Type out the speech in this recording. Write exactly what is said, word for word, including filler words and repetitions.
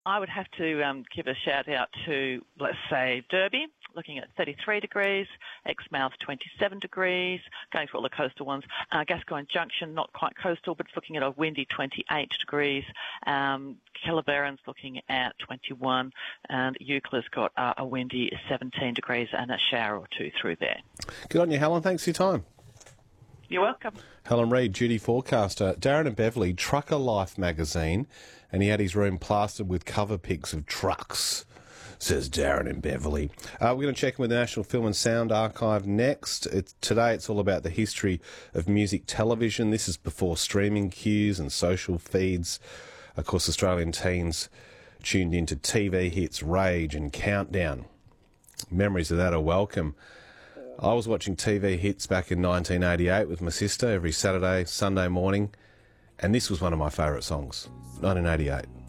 I would have to um, give a shout out to, let's say, Derby, looking at thirty-three degrees, Exmouth twenty-seven degrees, going for all the coastal ones. Uh, Gascoyne Junction, not quite coastal, but looking at a windy twenty-eight degrees. Um, Kellerberrin's looking at twenty-one, and Euclid's got uh, a windy seventeen degrees and a shower or two through there. Good on you, Helen. Thanks for your time. You're welcome. Helen Reid, duty forecaster. Darren and Beverly, Trucker Life magazine, and he had his room plastered with cover pics of trucks, says Darren and Beverly. Uh, we're going to check in with the National Film and Sound Archive next. It's, today it's all about the history of music television. This is before streaming queues and social feeds. Of course, Australian teens tuned into T V hits, Rage and Countdown. Memories of that are welcome. I was watching T V hits back in nineteen eighty-eight with my sister every Saturday, Sunday morning, and this was one of my favourite songs, nineteen eighty-eight.